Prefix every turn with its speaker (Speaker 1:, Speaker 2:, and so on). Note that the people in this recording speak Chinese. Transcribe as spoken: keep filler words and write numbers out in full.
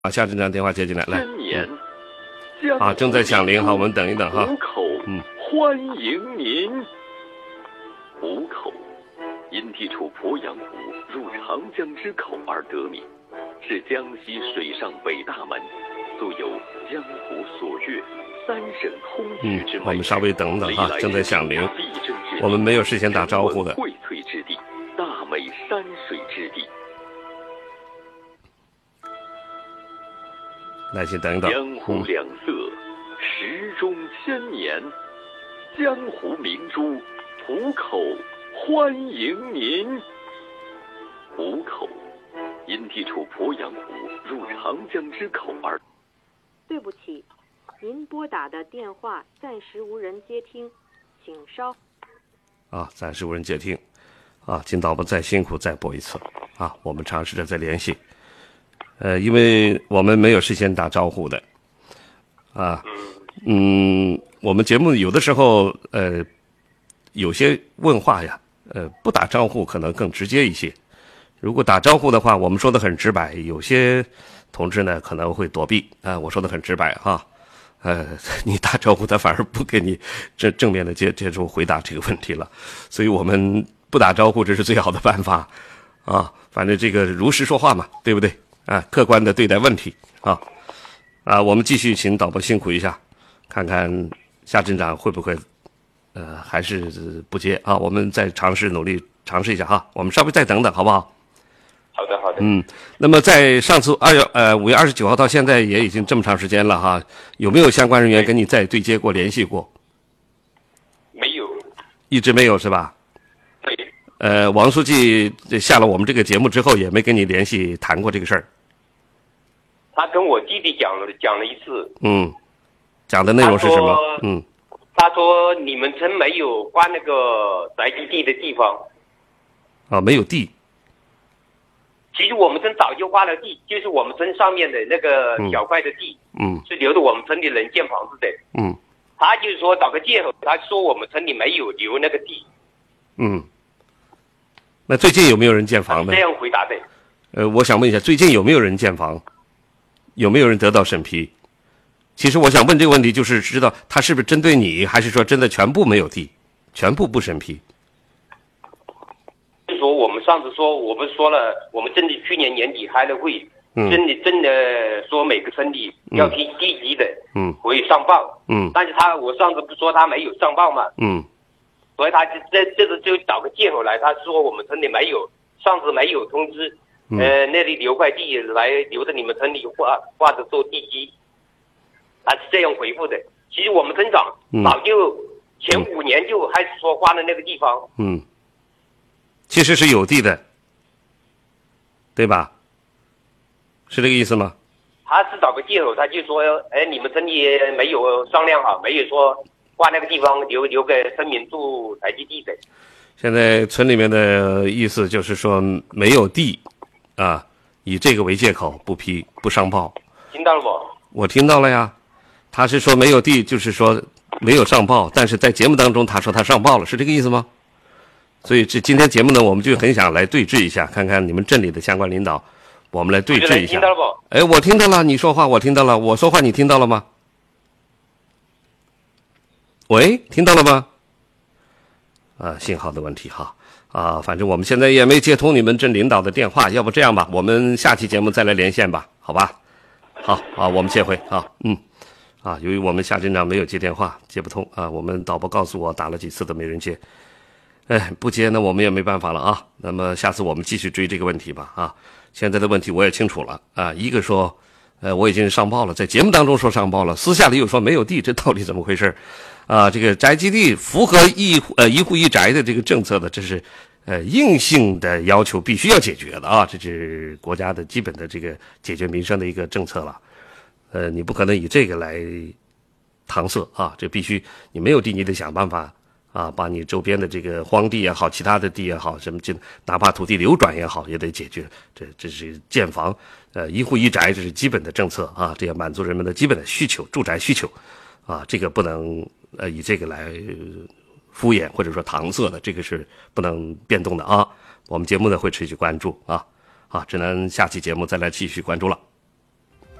Speaker 1: 啊，下这张电话接进来，来。
Speaker 2: 年
Speaker 1: 嗯、啊，正在响铃，好，我们等一等哈。
Speaker 2: 虎口，
Speaker 1: 嗯，
Speaker 2: 欢迎您。虎口，因地处鄱阳湖入长江之口而得名，是江西水上北大门，素有江湖所阅、三省通衢之美。
Speaker 1: 嗯，我们稍微等等哈，正在响铃。我们没有事先打招呼的。
Speaker 2: 荟萃之地，大美山水之地。
Speaker 1: 来，请等一等。
Speaker 2: 江湖两色，时中千年。江湖明珠，虎口欢迎您。虎口，因地处鄱阳湖入长江之口而。
Speaker 3: 对不起，您拨打的电话暂时无人接听，请稍。
Speaker 1: 啊，暂时无人接听。啊，请导播再辛苦再拨一次。啊，我们尝试着再联系。呃，因为我们没有事先打招呼的，啊，嗯，我们节目有的时候，呃，有些问话呀，呃，不打招呼可能更直接一些。如果打招呼的话，我们说的很直白，有些同志呢可能会躲避啊。我说的很直白哈，呃，你打招呼他反而不给你正正面的接接触回答这个问题了，所以我们不打招呼这是最好的办法啊。反正这个如实说话嘛，对不对？啊，客观的对待问题啊，啊，我们继续请导播辛苦一下，看看夏镇长会不会，呃，还是不接啊？我们再尝试努力尝试一下哈，我们稍微再等等，好不好？
Speaker 4: 好的，好的。
Speaker 1: 嗯，那么在上次二月呃五月二十九号到现在也已经这么长时间了哈，有没有相关人员跟你再对接过、联系过？
Speaker 4: 没有，
Speaker 1: 一直没有是吧？
Speaker 4: 对。
Speaker 1: 呃，王书记下了我们这个节目之后，也没跟你联系谈过这个事儿。
Speaker 4: 他跟我弟弟讲了讲了一次。
Speaker 1: 嗯，讲的内容是什么？嗯，
Speaker 4: 他说你们村没有刮那个宅基地的地方。
Speaker 1: 啊，没有地。
Speaker 4: 其实我们村早就刮了地，就是我们村上面的那个小块的地，
Speaker 1: 嗯，
Speaker 4: 是留着我们村里人建房子的。
Speaker 1: 嗯，
Speaker 4: 他就是说找个借口，他说我们村里没有留那个地。
Speaker 1: 嗯。那最近有没有人建房呢？
Speaker 4: 这样回答的。
Speaker 1: 呃，我想问一下，最近有没有人建房？有没有人得到审批？其实我想问这个问题，就是知道他是不是针对你，还是说真的全部没有地，全部不审批？
Speaker 4: 就是说我们上次说，我们说了，我们镇里去年年底开了会，
Speaker 1: 嗯，
Speaker 4: 镇里真的说每个村里要提地级的，
Speaker 1: 嗯，
Speaker 4: 可以上报，
Speaker 1: 嗯，但
Speaker 4: 是他我上次不说他没有上报嘛，
Speaker 1: 嗯。
Speaker 4: 所以他就这这次就找个借口来，他说我们村里没有，上次没有通知，
Speaker 1: 嗯、
Speaker 4: 呃，那里留块地来留着你们村里画画着做地基，他是这样回复的。其实我们村长早就前五年就开始说画的那个地方，
Speaker 1: 嗯，其实是有地的，对吧？是这个意思吗？
Speaker 4: 他是找个借口，他就说，哎，你们村里没有商量好，没有说。画那个地方留留给村民住宅基地的。
Speaker 1: 现在村里面的意思就是说没有地，啊，以这个为借口不批不上报。
Speaker 4: 听到了不？
Speaker 1: 我听到了呀，他是说没有地，就是说没有上报，但是在节目当中他说他上报了，是这个意思吗？所以这今天节目呢，我们就很想来对峙一下，看看你们镇里的相关领导，我们来对峙一下。
Speaker 4: 听到了不？
Speaker 1: 哎，我听到了，你说话我听到了，我说话你听到了吗？喂，听到了吗？啊，信号的问题哈，啊，反正我们现在也没接通你们镇领导的电话，要不这样吧，我们下期节目再来连线吧，好吧？好，啊，我们接回啊，嗯，啊，由于我们夏镇长没有接电话，接不通啊，我们导播告诉我打了几次都没人接，哎，不接呢我们也没办法了啊，那么下次我们继续追这个问题吧啊，现在的问题我也清楚了啊，一个说，呃，我已经上报了，在节目当中说上报了，私下里又说没有地，这到底怎么回事？啊，这个宅基地符合一呃一户一宅的这个政策的，这是呃硬性的要求，必须要解决的啊，这是国家的基本的这个解决民生的一个政策了。呃，你不可能以这个来搪塞啊，这必须你没有地，你得想办法啊，把你周边的这个荒地也好，其他的地也好，什么这哪怕土地流转也好，也得解决。这这是建房，呃，一户一宅，这是基本的政策啊，这要满足人们的基本的需求，住宅需求。啊，这个不能呃以这个来敷衍或者说搪塞的，这个是不能变动的啊。我们节目呢会持续关注啊，啊，只能下期节目再来继续关注了。